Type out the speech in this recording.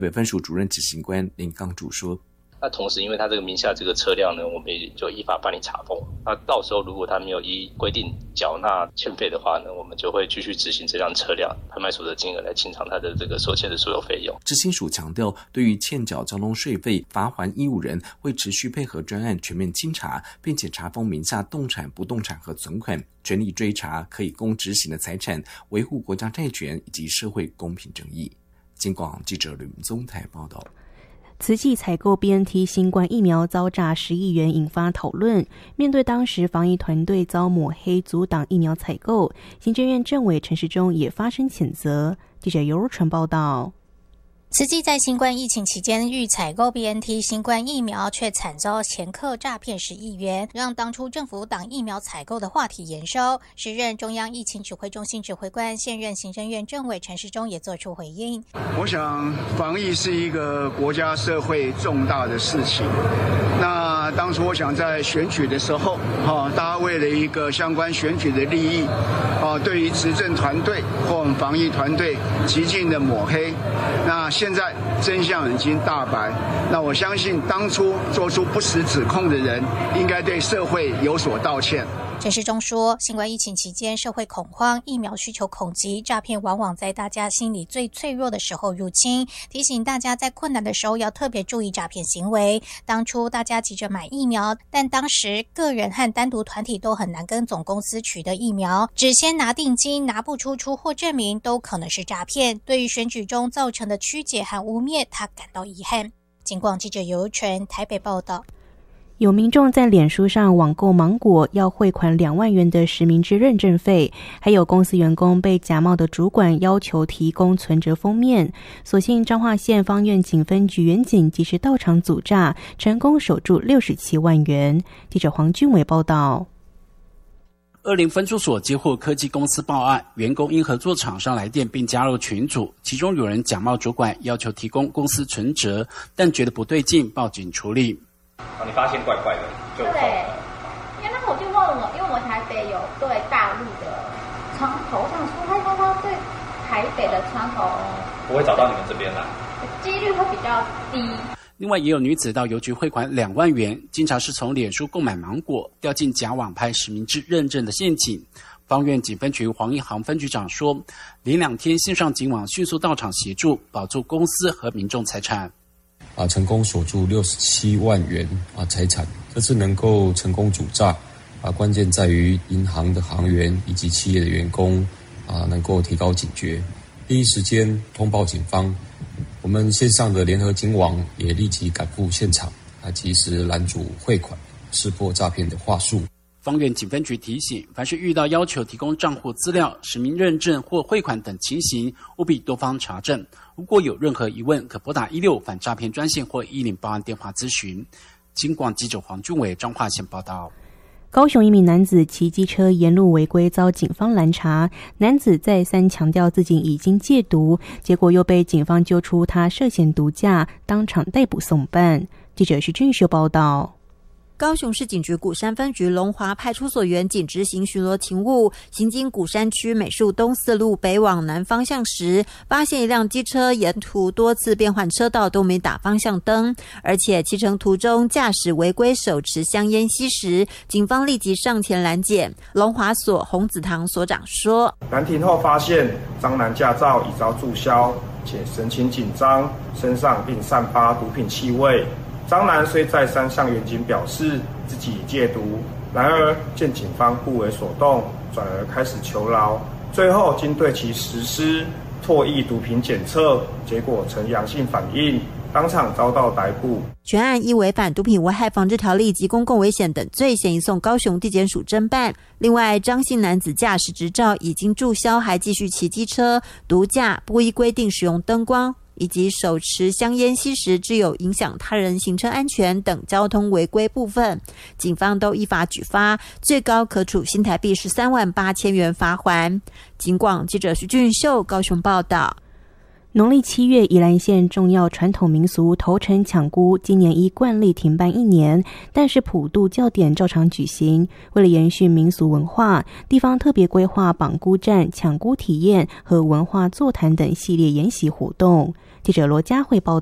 北分署主任执行官林刚主说， 那同时因为他这个名下这个车辆呢，我们也就依法办理查封。那到时候如果他没有依规定缴纳欠费的话呢，我们就会继续执行这辆车辆拍卖所得金额来清偿他的这个所欠的所有费用。 执行署强调，对于欠缴交通税费罚锾义务人，会持续配合专案全面清查，并且查封名下动产、不动产和存款，全力追查可以供执行的财产，维护国家债权以及社会公平正义。警广记者吕明宗台报道。 慈济采购 BNT 新冠疫苗遭诈10亿元，引发讨论。面对当时防疫团队遭抹黑阻挡疫苗采购，行政院政委陈时中也发声谴责。记者尤如纯报道。 慈济在新冠疫情期间欲采购 BNT 新冠疫苗，却惨遭前客诈骗10亿元，让当初政府挡疫苗采购的话题延烧。时任中央疫情指挥中心指挥官、现任行政院政委陈时中也作出回应。 我想防疫是一个国家社会重大的事情。那当初我想在选举的时候，大家为了一个相关选举的利益，对于执政团队或我们防疫团队极尽的抹黑。那现在真相已经大白，那我相信当初做出不实指控的人应该对社会有所道歉。 陈时中说，新冠疫情期间社会恐慌，疫苗需求恐急，诈骗往往在大家心理最脆弱的时候入侵，提醒大家在困难的时候要特别注意诈骗行为。当初大家急着买疫苗，但当时个人和单独团体都很难跟总公司取得疫苗，只先拿定金，拿不出出货证明，都可能是诈骗。对于选举中造成的曲解和污蔑，他感到遗憾。警广记者尤纯台北报道。 有民众在脸书上网购芒果，要汇款2万元的实名制认证费，还有公司员工被假冒的主管要求提供存折封面。所幸彰化县方院警分局员警及时到场阻诈，成功守住67万元。记者黄俊伟报道。 20分驻所接获科技公司报案，员工因合作厂商来电并加入群组，其中有人假冒主管要求提供公司存折，但觉得不对劲，报警处理。 你发现怪怪的，就对，因为那时候我就问我，因为我台北有对大陆的窗口，我想说他对台北的窗口不会找到你们这边来， 几率会比较低。 另外也有女子到邮局汇款2万元，经查是从脸书购买芒果，掉进假网拍实名制认证的陷阱。方院警分局黄一航分局长说，连2天线上警网迅速到场协助，保住公司和民众财产。 成功锁住67万元财产，这次能够成功阻诈关键在于银行的行员以及企业的员工能够提高警觉，第一时间通报警方。我们线上的联合警网也立即赶赴现场及时拦阻汇款，识破诈骗的话术。 方院警分局提醒，凡是遇到要求提供账户资料、实名认证或汇款等情形，务必多方查证。如果有任何疑问，可拨打16反诈骗专线或110报案电话咨询。警广记者黄俊伟彰化县报道。 高雄一名男子骑机车沿路违规遭警方拦查，男子再三强调自己已经戒毒，结果又被警方揪出他涉嫌毒驾，当场逮捕送办。记者徐俊秀报道。 高雄市警局鼓山分局龙华派出所员警执行巡逻勤务，行经鼓山区美术东4路北往南方向时，发现一辆机车沿途多次变换车道都没打方向灯，而且骑乘途中驾驶违规手持香烟吸食，警方立即上前拦检。龙华所洪子堂所长说， 拦停后发现张男驾照已遭注销，且神情紧张，身上并散发毒品气味。张男虽再三向员警表示自己已戒毒，然而见警方不为所动，转而开始求饶，最后经对其实施唾液毒品检测，结果呈阳性反应，当场遭到逮捕。 全案依违反毒品危害防治条例及公共危险等罪，嫌疑送高雄地检署侦办。另外，张姓男子驾驶执照已经注销，还继续骑机车，毒驾、不依规定使用灯光以及手持香烟吸食致有影响他人行车安全等交通违规部分，警方都依法举发，最高可处新台币13万8千元罚锾。警广记者徐俊秀高雄报道。 农历7月，宜兰县重要传统民俗头城抢孤今年依惯例停办1年，但是普渡教典照常举行。为了延续民俗文化，地方特别规划绑孤站、抢孤体验和文化座谈等系列研习活动。 记者罗佳慧报道。